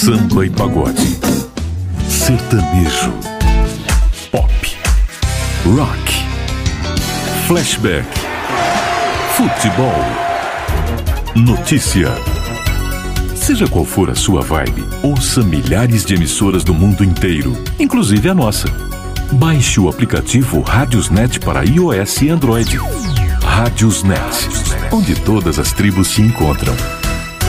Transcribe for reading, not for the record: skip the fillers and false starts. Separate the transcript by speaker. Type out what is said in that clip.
Speaker 1: Samba e pagode, sertanejo, pop, rock, flashback, futebol, notícia. Seja qual for a sua vibe, ouça milhares de emissoras do mundo inteiro, inclusive a nossa. Baixe o aplicativo Radiosnet para iOS e Android. Radiosnet, onde todas as tribos se encontram.